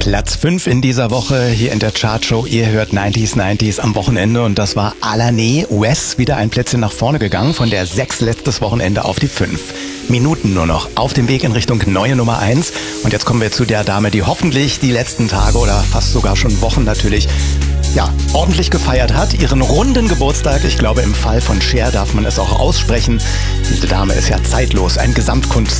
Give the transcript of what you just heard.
Platz 5 in dieser Woche hier in der Chartshow. Ihr hört 90s am Wochenende und das war Alané Wes, wieder ein Plätzchen nach vorne gegangen, von der 6 letztes Wochenende auf die 5. Minuten nur noch auf dem Weg in Richtung neue Nummer 1. Und jetzt kommen wir zu der Dame, die hoffentlich die letzten Tage oder fast sogar schon Wochen natürlich ordentlich gefeiert hat. Ihren runden Geburtstag, ich glaube im Fall von Cher darf man es auch aussprechen. Diese Dame ist ja zeitlos, ein Gesamtkunst.